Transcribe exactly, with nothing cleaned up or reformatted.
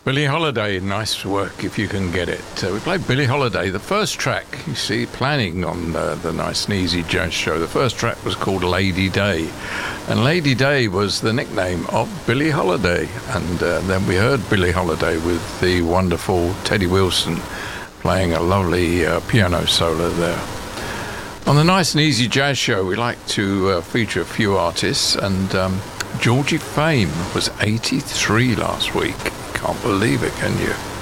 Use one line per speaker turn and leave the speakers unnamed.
Billie Holiday, nice work if you can get it. Uh, we played Billie Holiday, the first track, you see, planning on uh, the Nice and Easy Jazz Show. The first track was called Lady Day, and Lady Day was the nickname of Billie Holiday. And uh, then we heard Billie Holiday with the wonderful Teddy Wilson playing a lovely uh, piano solo there. On the Nice and Easy Jazz Show, we like to uh, feature a few artists, and um, Georgie Fame was eighty-three last week. Can't believe it, can you?